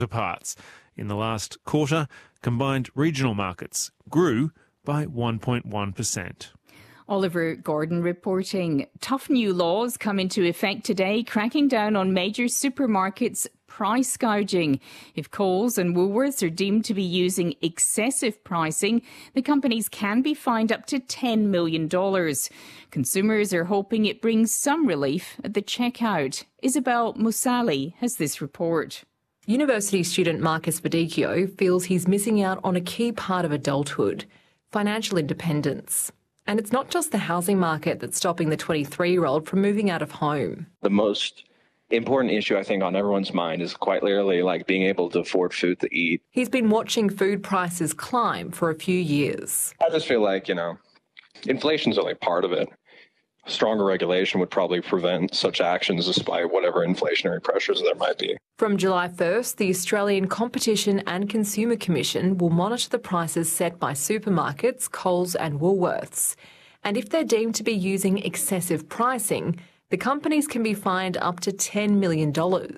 parts. In the last quarter, combined regional markets grew by 1.1%. Oliver Gordon reporting. Tough new laws come into effect today, cracking down on major supermarkets' price gouging. If Coles and Woolworths are deemed to be using excessive pricing, the companies can be fined up to $10 million. Consumers are hoping it brings some relief at the checkout. Isabel Musali has this report. University student Marcus Verdicchio feels he's missing out on a key part of adulthood, financial independence. And it's not just the housing market that's stopping the 23-year-old from moving out of home. The most important issue, I think, on everyone's mind is quite literally like being able to afford food to eat. He's been watching food prices climb for a few years. I just feel like, inflation's only part of it. Stronger regulation would probably prevent such actions despite whatever inflationary pressures there might be. From July 1st, the Australian Competition and Consumer Commission will monitor the prices set by supermarkets, Coles and Woolworths. And if they're deemed to be using excessive pricing, the companies can be fined up to $10 million.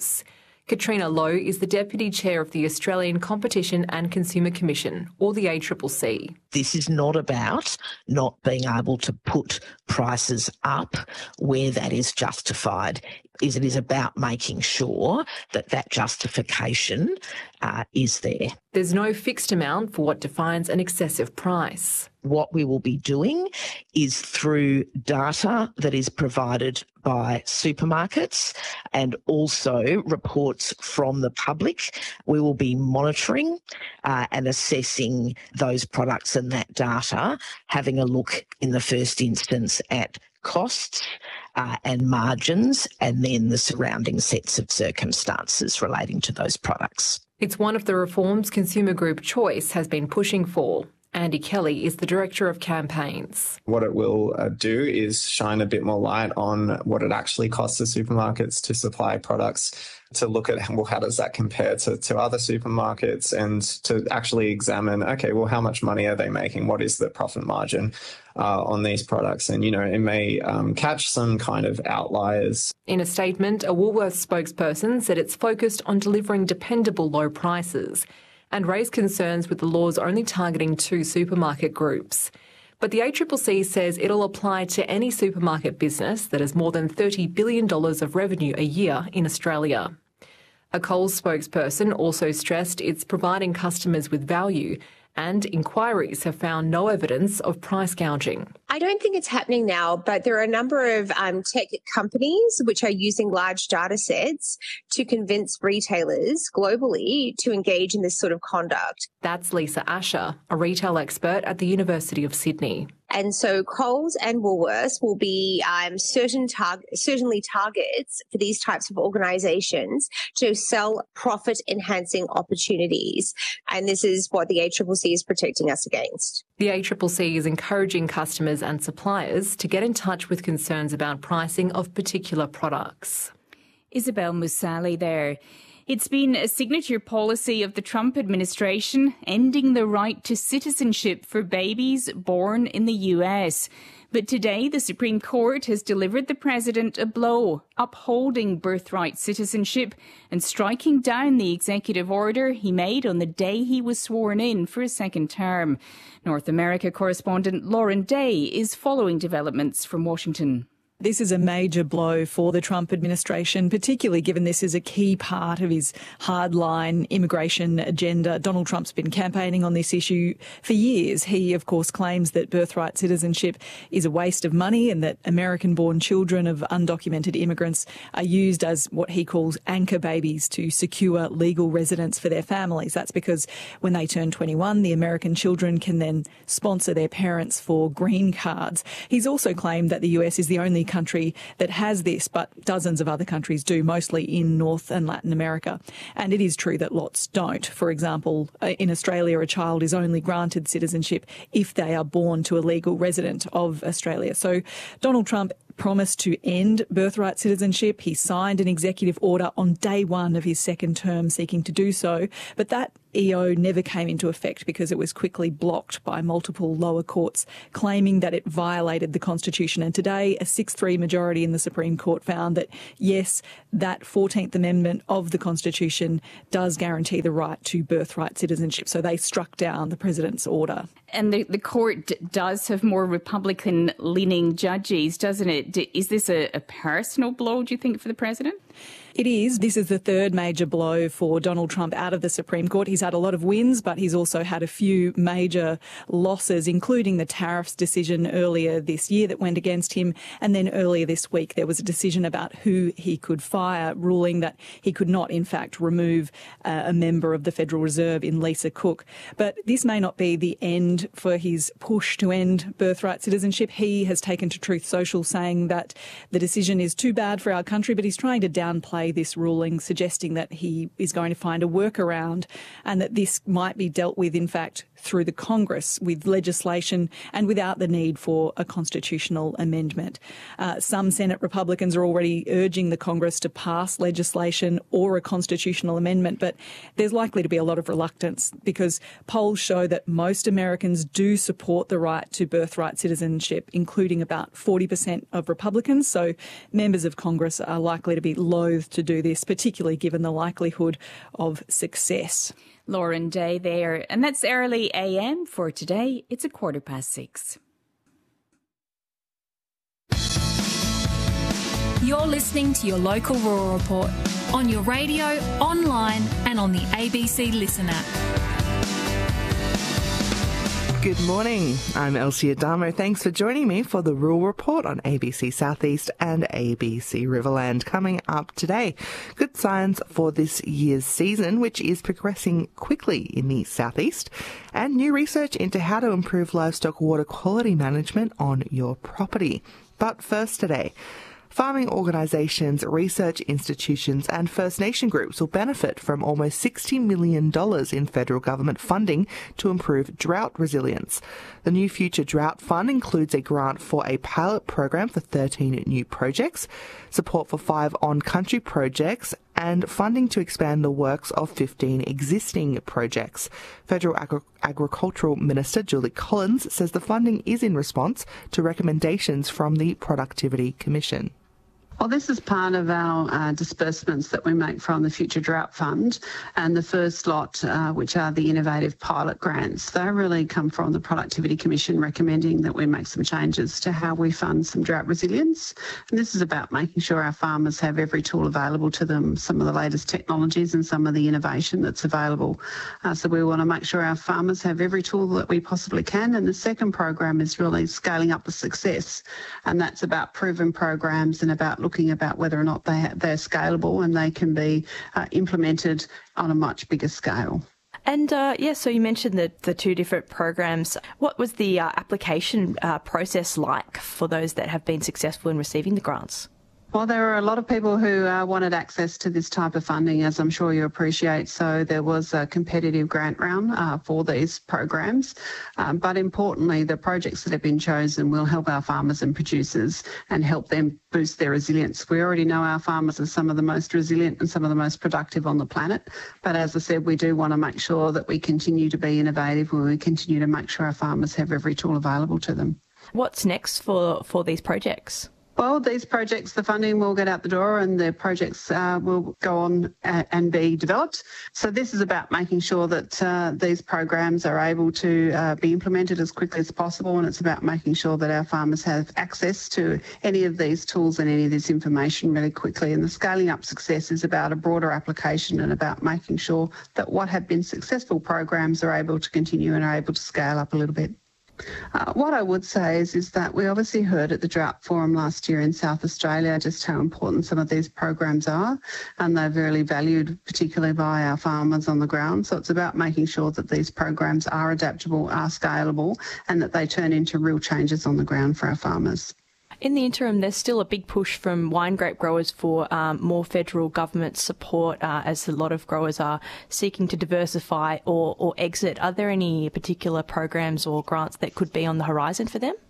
Katrina Lowe is the Deputy Chair of the Australian Competition and Consumer Commission, or the ACCC. This is not about not being able to put prices up where that is justified. It is about making sure that that justification is there. There's no fixed amount for what defines an excessive price. What we will be doing is through data that is provided by supermarkets and also reports from the public, we will be monitoring and assessing those products and that data, having a look in the first instance at costs and margins, and then the surrounding sets of circumstances relating to those products. It's one of the reforms consumer group Choice has been pushing for. Andy Kelly is the Director of Campaigns. What it will do is shine a bit more light on what it actually costs the supermarkets to supply products, to look at, how does that compare to other supermarkets, and to actually examine, how much money are they making? What is the profit margin on these products? And, it may catch some kind of outliers. In a statement, a Woolworths spokesperson said it's focused on delivering dependable low prices and raised concerns with the laws only targeting 2 supermarket groups. But the ACCC says it'll apply to any supermarket business that has more than $30 billion of revenue a year in Australia. A Coles spokesperson also stressed it's providing customers with value, and inquiries have found no evidence of price gouging. I don't think it's happening now, but there are a number of tech companies which are using large data sets to convince retailers globally to engage in this sort of conduct. That's Lisa Asher, a retail expert at the University of Sydney. And so Coles and Woolworths will be certainly targets for these types of organisations to sell profit-enhancing opportunities. And this is what the ACCC is protecting us against. The ACCC is encouraging customers and suppliers to get in touch with concerns about pricing of particular products. Isabel Musali there. It's been a signature policy of the Trump administration, ending the right to citizenship for babies born in the US. But today, the Supreme Court has delivered the president a blow, upholding birthright citizenship and striking down the executive order he made on the day he was sworn in for a second term. North America correspondent Lauren Day is following developments from Washington. This is a major blow for the Trump administration, particularly given this is a key part of his hardline immigration agenda. Donald Trump's been campaigning on this issue for years. He, of course, claims that birthright citizenship is a waste of money and that American-born children of undocumented immigrants are used as what he calls anchor babies to secure legal residence for their families. That's because when they turn 21, the American children can then sponsor their parents for green cards. He's also claimed that the US is the only country that has this, but dozens of other countries do, mostly in North and Latin America. And it is true that lots don't. For example, in Australia, a child is only granted citizenship if they are born to a legal resident of Australia. So Donald Trump promised to end birthright citizenship. He signed an executive order on day one of his second term seeking to do so, but that EO never came into effect because it was quickly blocked by multiple lower courts, claiming that it violated the Constitution. And today, a 6-3 majority in the Supreme Court found that, yes, that 14th Amendment of the Constitution does guarantee the right to birthright citizenship. So they struck down the president's order. And the court does have more Republican-leaning judges, doesn't it? Is this a personal blow, do you think, for the president? It is. This is the third major blow for Donald Trump out of the Supreme Court. He's had a lot of wins, but he's also had a few major losses, including the tariffs decision earlier this year that went against him. And then earlier this week, there was a decision about who he could fire, ruling that he could not, in fact, remove a member of the Federal Reserve in Lisa Cook. But this may not be the end for his push to end birthright citizenship. He has taken to Truth Social saying that the decision is too bad for our country, but he's trying to downplay this ruling, suggesting that he is going to find a workaround and that this might be dealt with, in fact, through the Congress with legislation and without the need for a constitutional amendment. Some Senate Republicans are already urging the Congress to pass legislation or a constitutional amendment, but there's likely to be a lot of reluctance because polls show that most Americans do support the right to birthright citizenship, including about 40% of Republicans. So members of Congress are likely to be loath to do this, particularly given the likelihood of success. Lauren Day there. And that's Early AM for today. It's 6:15. You're listening to your local Rural Report on your radio, online and on the ABC Listen app. Good morning. I'm Elsie Adamo. Thanks for joining me for the Rural Report on ABC Southeast and ABC Riverland. Coming up today, good signs for this year's season, which is progressing quickly in the Southeast, and new research into how to improve livestock water quality management on your property. But first today, farming organisations, research institutions and First Nation groups will benefit from almost $60 million in federal government funding to improve drought resilience. The new Future Drought Fund includes a grant for a pilot program for 13 new projects, support for 5 on-country projects and funding to expand the works of 15 existing projects. Federal Agricultural Minister Julie Collins says the funding is in response to recommendations from the Productivity Commission. Well, this is part of our disbursements that we make from the Future Drought Fund, and the first lot, which are the innovative pilot grants. They really come from the Productivity Commission recommending that we make some changes to how we fund some drought resilience. And this is about making sure our farmers have every tool available to them, some of the latest technologies and some of the innovation that's available. So we want to make sure our farmers have every tool that we possibly can. And the second program is really scaling up the success, and that's about proven programs and about looking about whether or not they're scalable and they can be implemented on a much bigger scale. And so you mentioned the 2 different programs. What was the application process like for those that have been successful in receiving the grants? Well, there are a lot of people who wanted access to this type of funding, as I'm sure you appreciate. So there was a competitive grant round for these programs. But importantly, the projects that have been chosen will help our farmers and producers and help them boost their resilience. We already know our farmers are some of the most resilient and some of the most productive on the planet. But as I said, we do want to make sure that we continue to be innovative and we continue to make sure our farmers have every tool available to them. What's next for these projects? Well, these projects, the funding will get out the door and the projects will go on and be developed. So this is about making sure that these programs are able to be implemented as quickly as possible, and it's about making sure that our farmers have access to any of these tools and any of this information really quickly. And the scaling up success is about a broader application and about making sure that what have been successful programs are able to continue and are able to scale up a little bit. What I would say is that we obviously heard at the Drought Forum last year in South Australia just how important some of these programs are, and they're very valued, particularly by our farmers on the ground. So it's about making sure that these programs are adaptable, are scalable, and that they turn into real changes on the ground for our farmers. In the interim, there's still a big push from wine grape growers for more federal government support as a lot of growers are seeking to diversify or exit. Are there any particular programs or grants that could be on the horizon for them?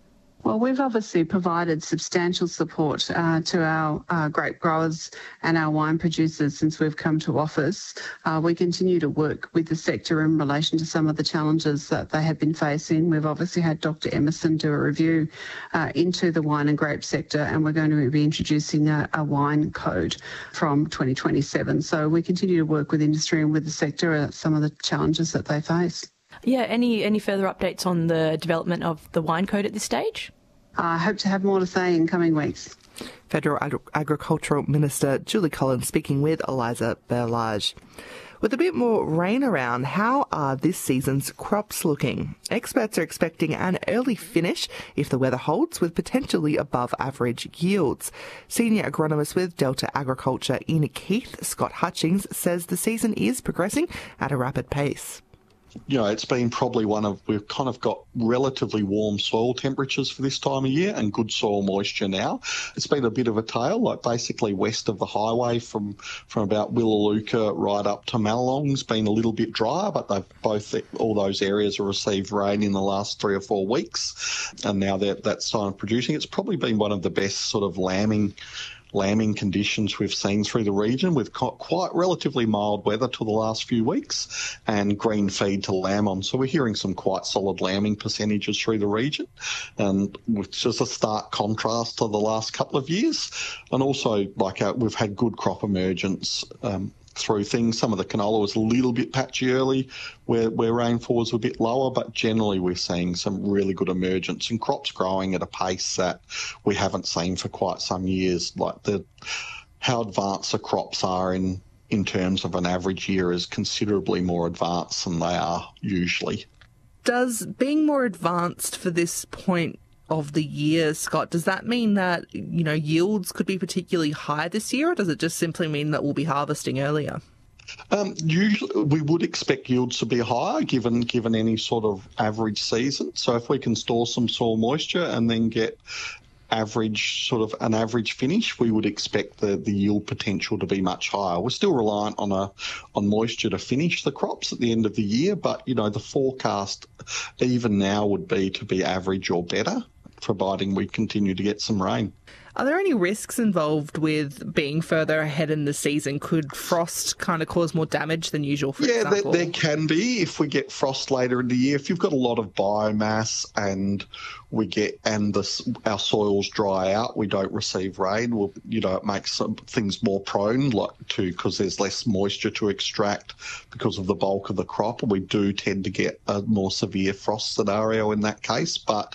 Well, we've obviously provided substantial support to our grape growers and our wine producers since we've come to office. We continue to work with the sector in relation to some of the challenges that they have been facing. We've obviously had Dr. Emerson do a review into the wine and grape sector, and we're going to be introducing a wine code from 2027. So we continue to work with industry and with the sector some of the challenges that they face. Yeah, any further updates on the development of the wine code at this stage? I hope to have more to say in coming weeks. Federal Agricultural Minister Julie Collins speaking with Eliza Berlage. With a bit more rain around, how are this season's crops looking? Experts are expecting an early finish if the weather holds, with potentially above average yields. Senior agronomist with Delta Agriculture in Keith, Scott Hutchings, says the season is progressing at a rapid pace. You know, it's been probably we've kind of got relatively warm soil temperatures for this time of year and good soil moisture now. It's been a bit of a tale, like basically west of the highway from about Willaluka right up to Malong's been a little bit drier, but all those areas have received rain in the last 3 or 4 weeks, and now that's started producing. It's probably been one of the best sort of lambing conditions we've seen through the region, with quite relatively mild weather to the last few weeks and green feed to lamb on. So we're hearing some quite solid lambing percentages through the region, and which is a stark contrast to the last couple of years. And also, we've had good crop emergence through things. Some of the canola was a little bit patchy early where rainfall was a bit lower, but generally we're seeing some really good emergence and crops growing at a pace that we haven't seen for quite some years. How advanced the crops are in terms of an average year is considerably more advanced than they are usually. Does being more advanced for this point of the year, Scott, does that mean that, yields could be particularly high this year, or does it just simply mean that we'll be harvesting earlier? Usually we would expect yields to be higher given any sort of average season. So if we can store some soil moisture and then get an average finish, we would expect the yield potential to be much higher. We're still reliant on moisture to finish the crops at the end of the year, but the forecast even now would be to be average or better, providing we continue to get some rain. Are there any risks involved with being further ahead in the season? Could frost kind of cause more damage than usual, for example? There can be if we get frost later in the year. If you've got a lot of biomass and our soils dry out, we don't receive rain. It makes some things more prone because there's less moisture to extract because of the bulk of the crop. And we do tend to get a more severe frost scenario in that case. But,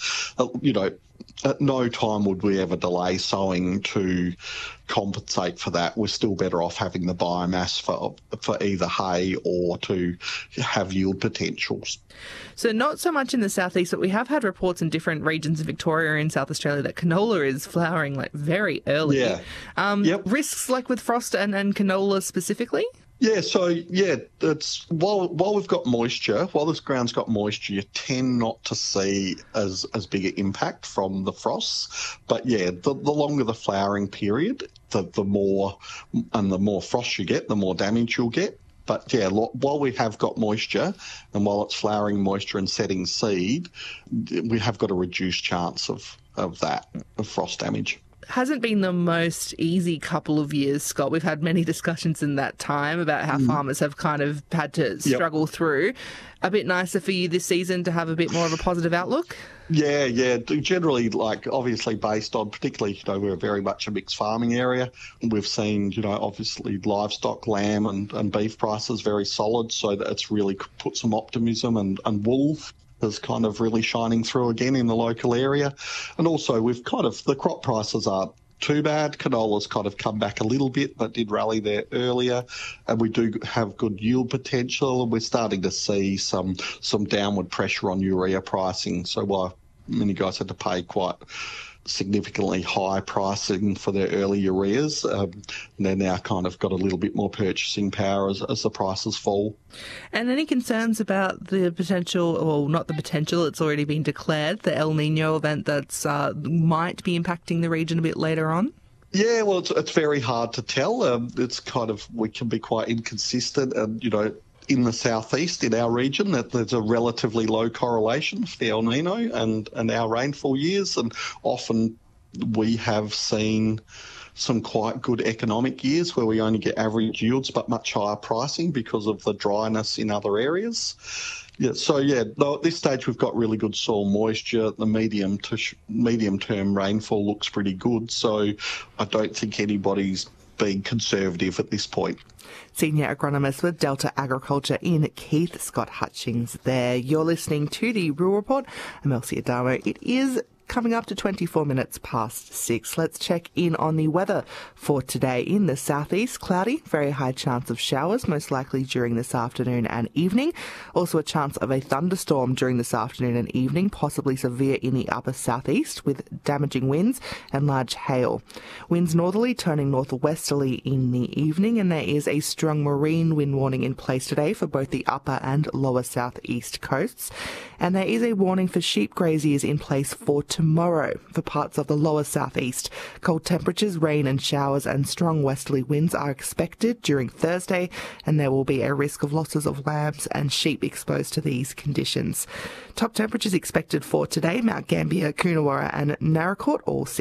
at no time would we ever delay sowing to compensate for that. We're still better off having the biomass for either hay or to have yield potentials. So not so much in the southeast, but we have had reports in different regions of Victoria and South Australia that canola is flowering very early. Yeah. Yep. Risks with frost and canola specifically? Yeah, it's while we've got moisture, while this ground's got moisture, you tend not to see as big an impact from the frosts. But the longer the flowering period, the more frost you get, the more damage you'll get. But while we have got moisture and while it's flowering moisture and setting seed, we have got a reduced chance of frost damage. Hasn't been the most easy couple of years, Scott. We've had many discussions in that time about how farmers have kind of had to struggle through. A bit nicer for you this season to have a bit more of a positive outlook? Yeah. Generally, obviously based on, particularly, we're very much a mixed farming area. We've seen, obviously livestock, lamb and beef prices very solid, so that it's really put some optimism, and wool is kind of really shining through again in the local area. And also the crop prices aren't too bad. Canola's kind of come back a little bit, but did rally there earlier. And we do have good yield potential, and we're starting to see some downward pressure on urea pricing. So while many guys had to pay quite significantly high pricing for their early ureas, they're now kind of got a little bit more purchasing power as the prices fall. And any concerns about the potential, well, not the potential, it's already been declared, the El Nino event that's might be impacting the region a bit later on? Yeah, well, it's very hard to tell. It's we can be quite inconsistent, and in the southeast, in our region, that there's a relatively low correlation for the El Nino and our rainfall years, and often we have seen some quite good economic years where we only get average yields but much higher pricing because of the dryness in other areas. At this stage we've got really good soil moisture. The medium-term rainfall looks pretty good, so I don't think anybody's being conservative at this point. Senior agronomist with Delta Agriculture in Keith, Scott Hutchings there. You're listening to the Rural Report. I'm Elsie Adamo. It is coming up to 24 minutes past 6. Let's check in on the weather for today. In the southeast, cloudy, very high chance of showers, most likely during this afternoon and evening. Also a chance of a thunderstorm during this afternoon and evening, possibly severe in the upper southeast with damaging winds and large hail. Winds northerly turning northwesterly in the evening, and there is a strong marine wind warning in place today for both the upper and lower southeast coasts. And there is a warning for sheep graziers in place for tomorrow for parts of the lower southeast. Cold temperatures, rain and showers and strong westerly winds are expected during Thursday, and there will be a risk of losses of lambs and sheep exposed to these conditions. Top temperatures expected for today: Mount Gambier, Coonawarra and Naracoorte, all